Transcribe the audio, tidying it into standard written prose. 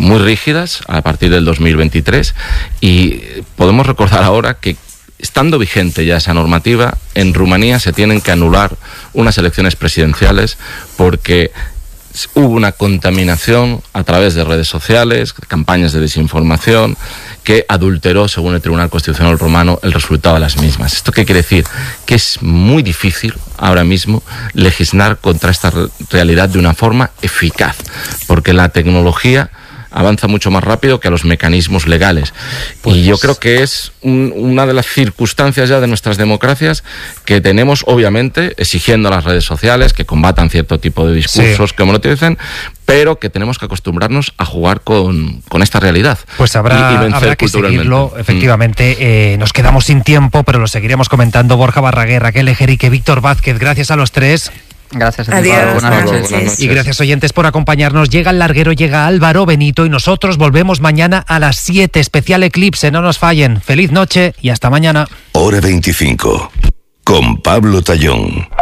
muy rígidas a partir del 2023, y podemos recordar ahora que, estando vigente ya esa normativa, en Rumanía se tienen que anular unas elecciones presidenciales porque hubo una contaminación a través de redes sociales, campañas de desinformación, que adulteró, según el Tribunal Constitucional rumano, el resultado de las mismas. ¿Esto qué quiere decir? Que es muy difícil ahora mismo legislar contra esta realidad de una forma eficaz, porque la tecnología avanza mucho más rápido que a los mecanismos legales. Pues, y yo creo que es una de las circunstancias ya de nuestras democracias que tenemos, obviamente, exigiendo a las redes sociales que combatan cierto tipo de discursos que monoticen, pero que tenemos que acostumbrarnos a jugar con esta realidad. Pues habrá que seguirlo, efectivamente. Nos quedamos sin tiempo, pero lo seguiremos comentando. Borja Barraguer, Raquel Ejerique, Víctor Vázquez, gracias a los tres. Gracias a ti. Adiós, Buenas noches. Y gracias, oyentes, por acompañarnos. Llega el larguero, llega Álvaro Benito, y nosotros volvemos mañana a las 7, especial Eclipse, no nos fallen. Feliz noche y hasta mañana. Hora 25, con Pablo Tallón.